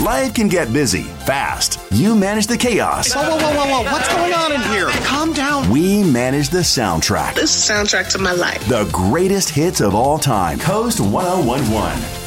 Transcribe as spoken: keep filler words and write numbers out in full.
Life can get busy fast. You manage the chaos. Whoa, whoa, whoa, whoa, whoa. What's going on in here? Calm down. We manage the soundtrack. This is the soundtrack to my life. The greatest hits of all time. Coast ten eleven.